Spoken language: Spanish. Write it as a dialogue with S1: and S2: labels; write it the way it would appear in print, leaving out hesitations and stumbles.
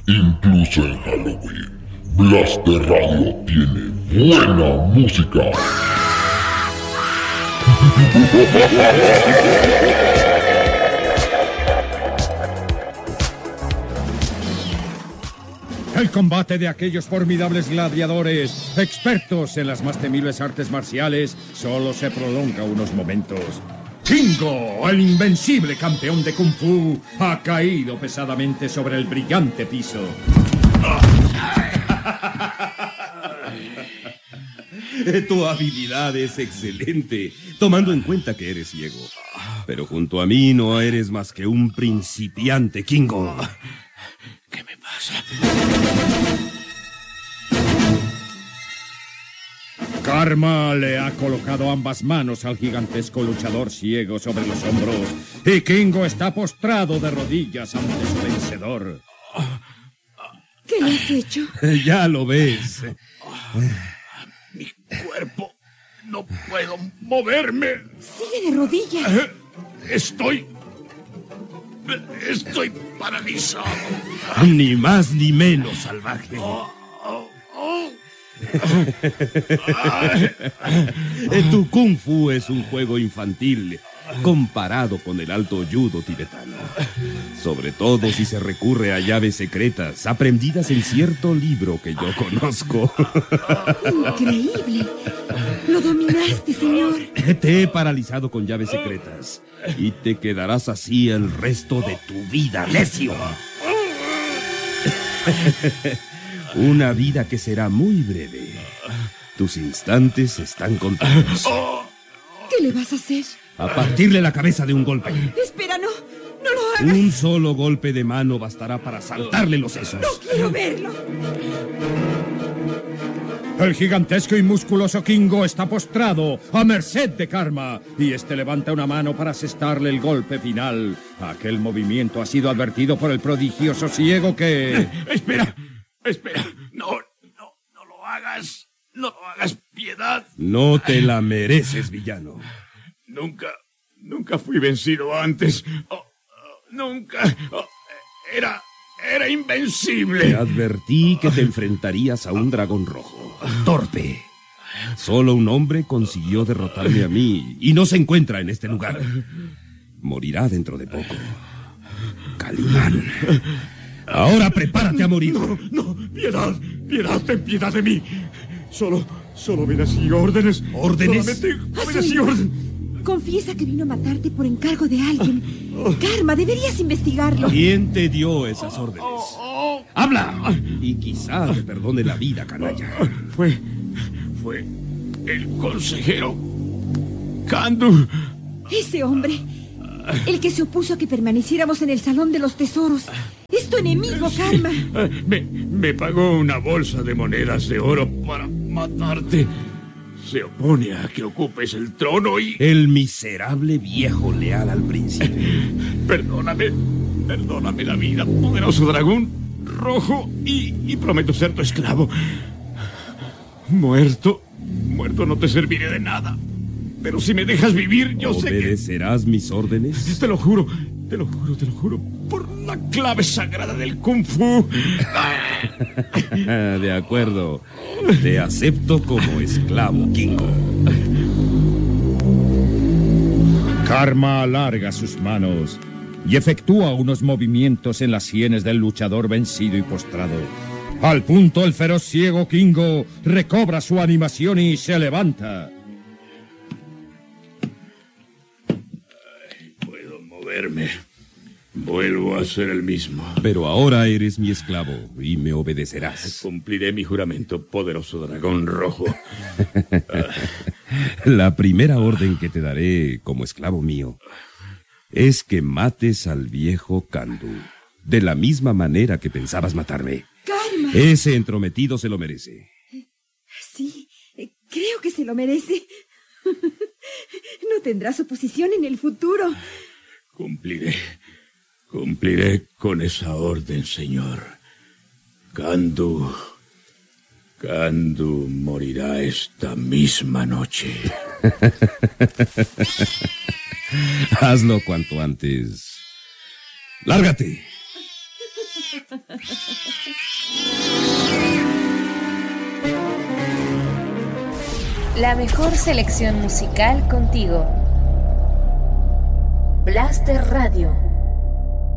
S1: Incluso en Halloween, Blaster Radio tiene buena música.
S2: El combate de aquellos formidables gladiadores, expertos en las más temibles artes marciales, solo se prolonga unos momentos. Kingo, el invencible campeón de Kung Fu, ha caído pesadamente sobre el brillante piso.
S3: Tu habilidad es excelente, tomando en cuenta que eres ciego. Pero junto a mí no eres más que un principiante, Kingo.
S4: ¿Qué me pasa?
S2: Karma le ha colocado ambas manos al gigantesco luchador ciego sobre los hombros y Kingo está postrado de rodillas ante su vencedor.
S5: ¿Qué le has hecho?
S3: Ya lo ves.
S4: Mi cuerpo. No puedo moverme.
S5: Sigue de rodillas.
S4: Estoy paralizado.
S3: Ni más ni menos, salvaje. Tu Kung Fu es un juego infantil comparado con el alto judo tibetano. Sobre todo si se recurre a llaves secretas aprendidas en cierto libro que yo conozco.
S5: Increíble. Lo dominaste, señor.
S3: Te he paralizado con llaves secretas y te quedarás así el resto de tu vida, necio. Una vida que será muy breve. Tus instantes están contados.
S5: ¿Qué le vas a hacer?
S3: A partirle la cabeza de un golpe.
S5: Espera, no lo hagas.
S3: Un solo golpe de mano bastará para saltarle los sesos.
S5: No quiero verlo.
S2: El gigantesco y musculoso Kingo está postrado a merced de Karma y este levanta una mano para asestarle el golpe final. Aquel movimiento ha sido advertido por el prodigioso ciego que...
S4: Espera. No lo hagas. No lo hagas, piedad.
S3: No te la mereces, villano.
S4: Nunca fui vencido antes. Nunca. Era invencible.
S3: Te advertí que te enfrentarías a un dragón rojo. Torpe. Solo un hombre consiguió derrotarme a mí y no se encuentra en este lugar. Morirá dentro de poco. Calimán. Ahora prepárate a morir.
S4: No, piedad, ten piedad de mí. Solo obedecí órdenes.
S3: ¿Órdenes?
S4: Solamente obedecí órdenes.
S5: Confiesa que vino a matarte por encargo de alguien. Karma, deberías investigarlo.
S3: ¿Quién te dio esas órdenes? ¡Habla! Y quizá te perdone la vida, canalla.
S4: Fue el consejero Kandu.
S5: Ese hombre, el que se opuso a que permaneciéramos en el Salón de los Tesoros. Es tu enemigo, Karma.
S4: Me pagó una bolsa de monedas de oro para matarte. Se opone a que ocupes el trono y...
S3: El miserable viejo leal al príncipe.
S4: Perdóname la vida, poderoso dragón rojo, y prometo ser tu esclavo. Muerto no te serviré de nada. Pero si me dejas vivir, yo sé que...
S3: ¿Obedecerás mis órdenes?
S4: Te lo juro, por la clave sagrada del Kung Fu.
S3: De acuerdo. Te acepto como esclavo, Kingo.
S2: Karma alarga sus manos y efectúa unos movimientos en las sienes del luchador vencido y postrado. Al punto, el feroz ciego Kingo recobra su animación y se levanta.
S4: Puedo moverme. Vuelvo a ser el mismo.
S3: Pero ahora eres mi esclavo y me obedecerás.
S4: Cumpliré mi juramento, poderoso dragón rojo.
S3: La primera orden que te daré como esclavo mío es que mates al viejo Kandu, de la misma manera que pensabas matarme.
S5: Karma.
S3: Ese entrometido se lo merece.
S5: Sí, creo que se lo merece. No tendrás oposición en el futuro.
S4: Cumpliré con esa orden, señor. Kandu morirá esta misma noche.
S3: Hazlo cuanto antes. ¡Lárgate!
S6: La mejor selección musical contigo. Blaster Radio.